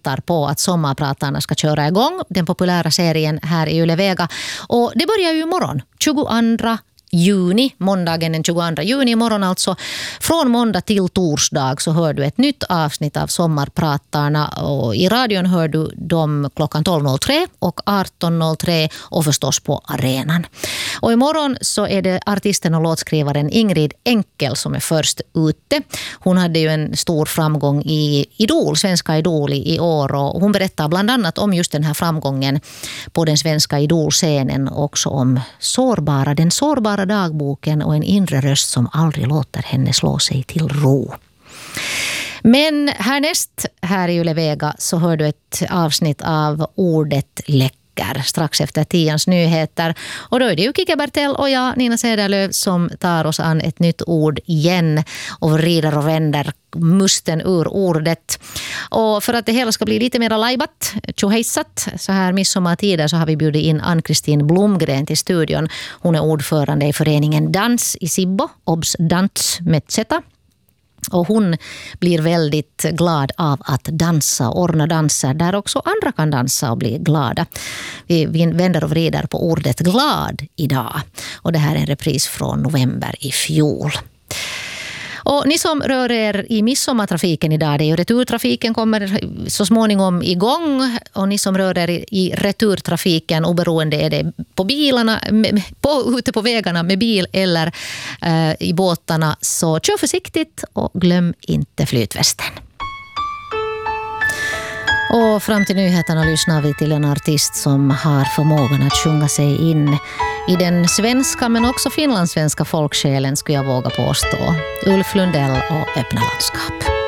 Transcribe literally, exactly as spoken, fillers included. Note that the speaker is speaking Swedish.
väntar på att sommarpratarna ska köra igång. Den populära serien här i Yle Vega. Och det börjar ju imorgon, tjugoandra juni, måndagen den tjugoandra juni imorgon alltså. Från måndag till torsdag så hör du ett nytt avsnitt av Sommarpratarna, och i radion hör du dem klockan tolv noll tre och arton noll tre och förstås på arenan. Och imorgon så är det artisten och låtskrivaren Ingrid Enkel som är först ute. Hon hade ju en stor framgång i Idol, Svenska Idol i år, och hon berättar bland annat om just den här framgången på den svenska Idol-scenen, och också om sårbara, den sårbara dagboken och en inre röst som aldrig låter henne slå sig till ro. Men härnäst här i Yle Vega så hör du ett avsnitt av Ordet läcker strax efter tians nyheter. Och då är det ju Kike Bertell och jag, Nina Cederlöv, som tar oss an ett nytt ord igen och vrider och vänder musten ur ordet. Och för att det hela ska bli lite mer lajbat, tjohejsat, så här midsommartider, så har vi bjudit in Ann-Kristin Blomgren till studion. Hon är ordförande i föreningen Dans i Sibbo, Obs Dans med Z. Och hon blir väldigt glad av att dansa, ordna danser där också andra kan dansa och bli glada. Vi vänder och vrider på ordet glad idag. Och det här är en repris från november i fjol. Och ni som rör er i midsommartrafiken idag, det är ju returtrafiken kommer så småningom igång, och ni som rör er i returtrafiken, oberoende är det på bilarna, på, ute på vägarna med bil eller eh, i båtarna, så kör försiktigt och glöm inte flytvästen. Och fram till nyheterna lyssnar vi till en artist som har förmågan att sjunga sig in i den svenska men också finlandssvenska folksjälen, skulle jag våga påstå. Ulf Lundell och Öppna landskap.